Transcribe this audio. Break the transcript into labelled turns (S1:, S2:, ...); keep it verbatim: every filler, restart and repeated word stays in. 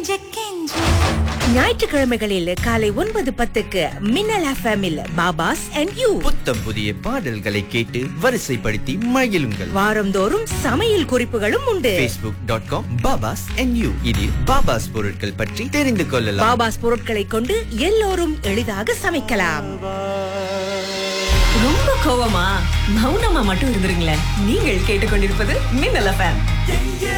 S1: ஞாயிற்றுக்கிழமைகளில் காலை ஒன்பது பத்துக்கு மின்னல் எஃப்எம்மில் பாபாஸ் அண்ட் யூ.
S2: புத்தம் புதிய பாடல்களை கேட்டு வரிசைப்படுத்தி மகிழுங்கள்.
S1: வாரந்தோறும் சமையல் குறிப்புகளும் உண்டு.
S2: facebook டாட் காம் பாபாஸ் அண்ட் யூ இதில் பாபாஸ் பொருட்கள் பற்றி தெரிந்து கொள்ளலாம்.
S1: பாபாஸ் பொருட்களை கொண்டு எல்லோரும் எளிதாக சமைக்கலாம்.
S3: ரொம்ப கோவமா மௌனமா மட்டும் இருந்துருங்களேன். நீங்கள் கேட்டுக்கொண்டிருப்பது மின்னல் எஃப்எம்.